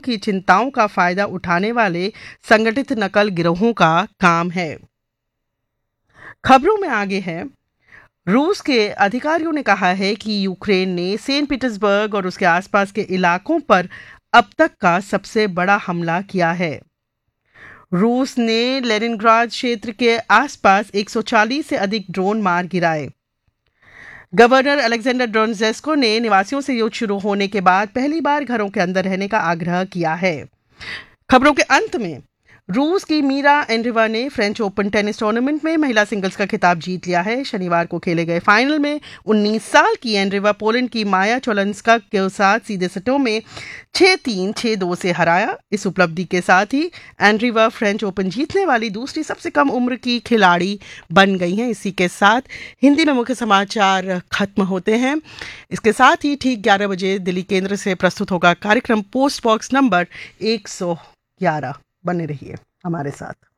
की चिंताओं का फायदा उठाने वाले संगठित नकल गिरोहों का काम है। खबरों में आगे है, रूस के अधिकारियों ने कहा है कि यूक्रेन ने सेंट पीटर्सबर्ग और उसके आसपास के इलाकों पर अब तक का सबसे बड़ा हमला किया है। रूस ने लेनिनग्राद क्षेत्र के आसपास 140 से अधिक ड्रोन मार गिराए। गवर्नर अलेक्जेंडर ड्रोनजेस्को ने निवासियों से युद्ध शुरू होने के बाद पहली बार घरों के अंदर रहने का आग्रह किया है। खबरों के अंत में, रूस की मीरा एंड्रीवा ने फ्रेंच ओपन टेनिस टूर्नामेंट में महिला सिंगल्स का खिताब जीत लिया है। शनिवार को खेले गए फाइनल में 19 साल की एंड्रीवा पोलैंड की माया चोलंस्का के साथ सीधे सेटों में 6-3, 6-2 से हराया। इस उपलब्धि के साथ ही एंड्रीवा फ्रेंच ओपन जीतने वाली दूसरी सबसे कम उम्र की खिलाड़ी बन गई हैं। इसी के साथ हिंदी में मुख्य समाचार खत्म होते हैं। इसके साथ ही ठीक 11 बजे दिल्ली केंद्र से प्रस्तुत होगा कार्यक्रम पोस्ट बॉक्स नंबर 111। बने रहिए हमारे साथ।